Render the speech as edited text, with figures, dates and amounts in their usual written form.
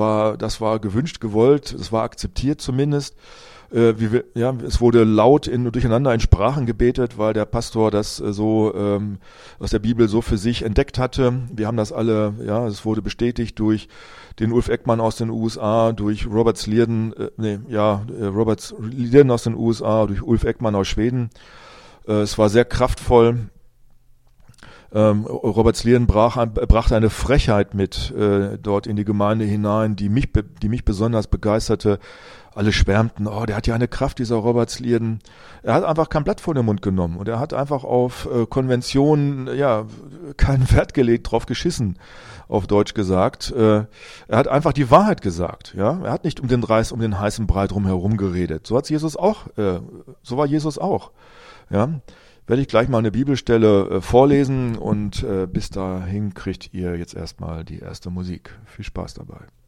das war gewünscht, gewollt, es war akzeptiert zumindest. Es wurde laut durcheinander in Sprachen gebetet, weil der Pastor das aus der Bibel so für sich entdeckt hatte. Wir haben das alle, es wurde bestätigt durch den Ulf Ekman aus den USA, durch Robert Lierdon aus den USA, durch Ulf Ekman aus Schweden. Es war sehr kraftvoll. Robert Lierdon brachte eine Frechheit mit dort in die Gemeinde hinein, die mich besonders begeisterte. Alle schwärmten, der hat ja eine Kraft, dieser Robert Lierdon. Er hat einfach kein Blatt vor den Mund genommen und er hat einfach auf Konventionen keinen Wert gelegt, drauf geschissen, auf Deutsch gesagt. Er hat einfach die Wahrheit gesagt. Ja, er hat nicht um den heißen Brei drumherum geredet. So war Jesus auch. Ja. Werde ich gleich mal eine Bibelstelle vorlesen und bis dahin kriegt ihr jetzt erstmal die erste Musik. Viel Spaß dabei.